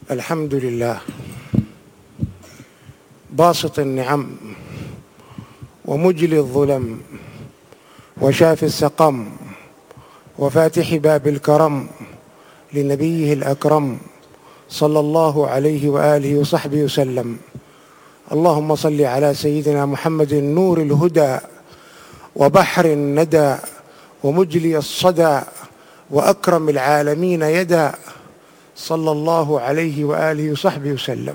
الحمد لله باسط النعم ومجلي الظلم وشافي السقم وفاتح باب الكرم لنبيه الأكرم صلى الله عليه وآله وصحبه وسلم. اللهم صل على سيدنا محمد نور الهدى وبحر الندى ومجلي الصدى وأكرم العالمين يدا، صلى الله عليه وآله وصحبه وسلم.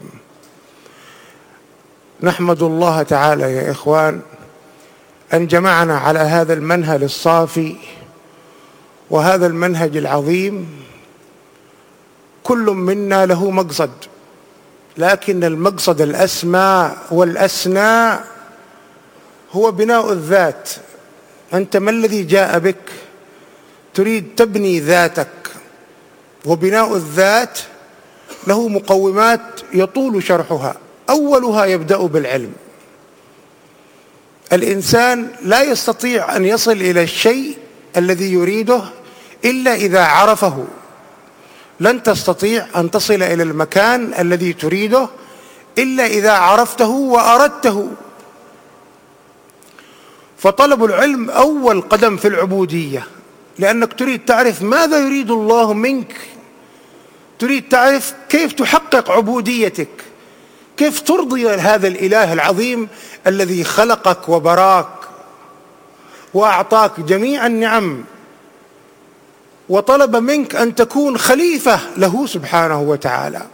نحمد الله تعالى يا إخوان أن جمعنا على هذا المنهل الصافي وهذا المنهج العظيم. كل منا له مقصد، لكن المقصد الأسمى والأسنى هو بناء الذات. أنت ما الذي جاء بك؟ تريد تبني ذاتك، وبناء الذات له مقومات يطول شرحها. أولها يبدأ بالعلم. الإنسان لا يستطيع أن يصل إلى الشيء الذي يريده إلا إذا عرفه. لن تستطيع أن تصل إلى المكان الذي تريده إلا إذا عرفته وأردته. فطلب العلم أول قدم في العبودية، لأنك تريد تعرف ماذا يريد الله منك، تريد تعرف كيف تحقق عبوديتك، كيف ترضي هذا الإله العظيم الذي خلقك وبراك وأعطاك جميع النعم، وطلب منك أن تكون خليفة له سبحانه وتعالى.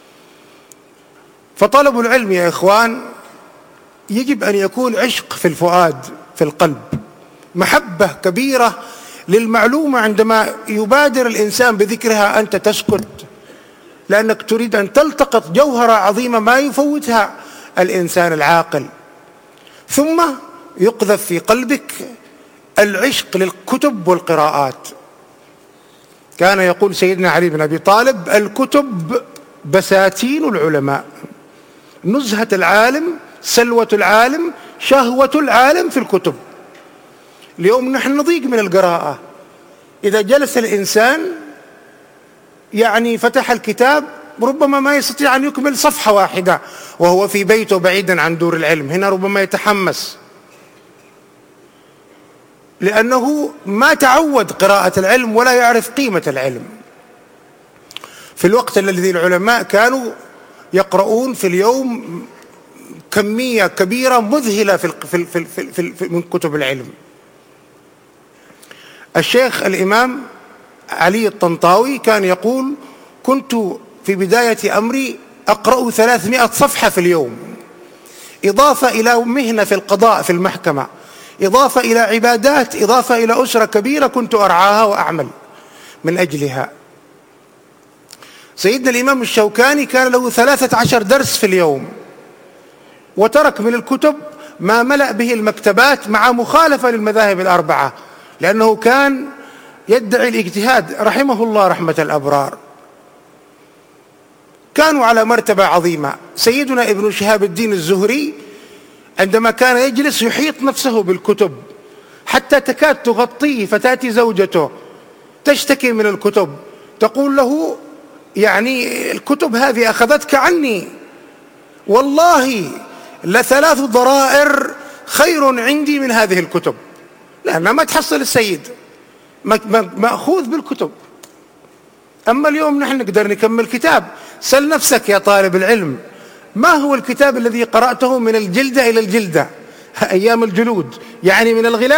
فطلب العلم يا إخوان يجب أن يكون عشق في الفؤاد، في القلب، محبة كبيرة للمعلومة. عندما يبادر الإنسان بذكرها أنت تسكت، لأنك تريد أن تلتقط جوهرة عظيمة ما يفوتها الإنسان العاقل. ثم يقذف في قلبك العشق للكتب والقراءات. كان يقول سيدنا علي بن أبي طالب: الكتب بساتين العلماء، نزهة العالم، سلوة العالم، شهوة العالم في الكتب. اليوم نحن نضيق من القراءة. إذا جلس الإنسان فتح الكتاب ربما ما يستطيع أن يكمل صفحة واحدة وهو في بيته بعيدا عن دور العلم. هنا ربما يتحمس لأنه ما تعود قراءة العلم ولا يعرف قيمة العلم. في الوقت الذي العلماء كانوا يقرؤون في اليوم كمية كبيرة مذهلة من كتب العلم. الشيخ الإمام علي الطنطاوي كان يقول: كنت في بداية أمري أقرأ 300 صفحة في اليوم، إضافة إلى مهنة في القضاء في المحكمة، إضافة إلى عبادات، إضافة إلى أسرة كبيرة كنت أرعاها وأعمل من أجلها. سيدنا الإمام الشوكاني كان له 13 درس في اليوم، وترك من الكتب ما ملأ به المكتبات مع مخالفة للمذاهب الأربعة، لأنه كان يدعي الاجتهاد رحمه الله رحمة الأبرار. كانوا على مرتبة عظيمة. سيدنا ابن شهاب الدين الزهري عندما كان يجلس يحيط نفسه بالكتب حتى تكاد تغطيه، فتأتي زوجته تشتكي من الكتب تقول له: الكتب هذه أخذتك عني، والله ل3 ضرائر خير عندي من هذه الكتب، لأنها ما تحصل السيد، مأخوذ بالكتب. أما اليوم نحن نقدر نكمل كتاب. سل نفسك يا طالب العلم: ما هو الكتاب الذي قرأته من الجلدة إلى الجلدة أيام الجلود، من الغلاف